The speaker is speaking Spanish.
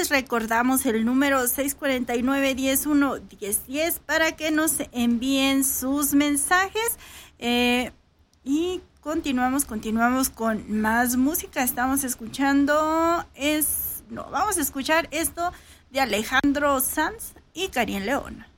les recordamos el número 649-101-1010 para que nos envíen sus mensajes. Y continuamos con más música. Vamos a escuchar esto de Alejandro Sanz y Karin León.